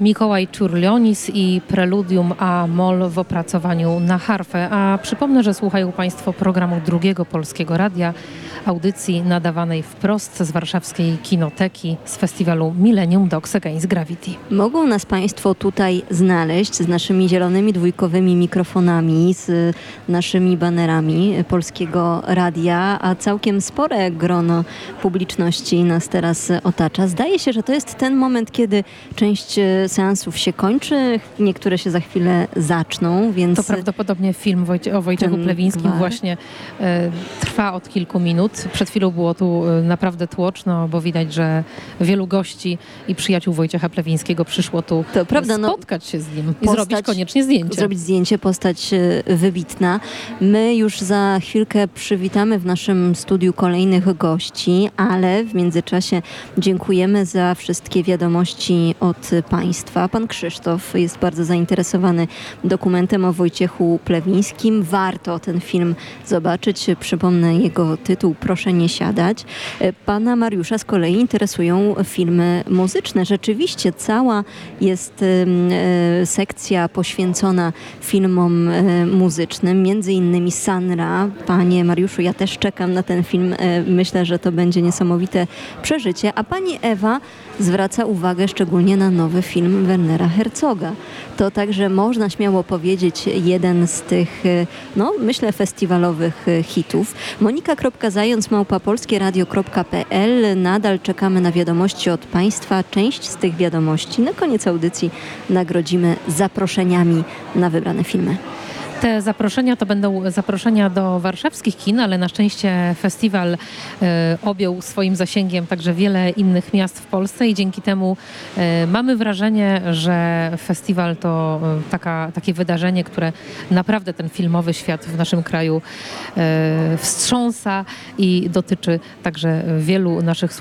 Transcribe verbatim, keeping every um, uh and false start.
Mikołaj Czurlionis i Preludium a-moll w opracowaniu na harfę. A przypomnę, że słuchają Państwo programu Drugiego Polskiego Radia, audycji nadawanej wprost z warszawskiej Kinoteki z festiwalu Millennium Dogs Against Gravity. Mogą nas Państwo tutaj znaleźć z naszymi zielonymi dwójkowymi mikrofonami, z naszymi banerami Polskiego Radia, a całkiem spore grono publiczności nas teraz otacza. Zdaje się, że to jest ten moment, kiedy część seansów się kończy, niektóre się za chwilę zaczną, więc... To prawdopodobnie film Wojcie- o Wojciechu Plewińskim gwar. właśnie e, trwa od kilku minut. Przed chwilą było tu e, naprawdę tłoczno, bo widać, że wielu gości i przyjaciół Wojciecha Plewińskiego przyszło tu To prawda, no, spotkać się z nim i postać- zrobić koniecznie zdjęcie. Zrobić zdjęcie, postać e, wybitna. My już za chwilkę przywitamy w naszym studiu kolejnych gości, ale w międzyczasie dziękujemy za wszystkie wiadomości od Państwa. Pan Krzysztof jest bardzo zainteresowany dokumentem o Wojciechu Plewińskim. Warto ten film zobaczyć. Przypomnę jego tytuł Proszę nie siadać. Pana Mariusza z kolei interesują filmy muzyczne. Rzeczywiście cała jest e, sekcja poświęcona filmom e, muzycznym, między innymi Sanra. Panie Mariuszu, ja też czekam na ten film. E, myślę, że to będzie niesamowite przeżycie. A pani Ewa zwraca uwagę szczególnie na nowy film Wernera Herzoga. To także można śmiało powiedzieć jeden z tych, e, no myślę, festiwalowych e, hitów. Monika.zając małpa polskieradio kropka pe el. Nadal czekamy na wiadomości od Państwa. Część z tych wiadomości na koniec audycji nagrodzimy zaproszeniami na wybrane filmy. Te zaproszenia to będą zaproszenia do warszawskich kin, ale na szczęście festiwal e, objął swoim zasięgiem także wiele innych miast w Polsce i dzięki temu e, mamy wrażenie, że festiwal to e, taka, takie wydarzenie, które naprawdę ten filmowy świat w naszym kraju e, wstrząsa i dotyczy także wielu naszych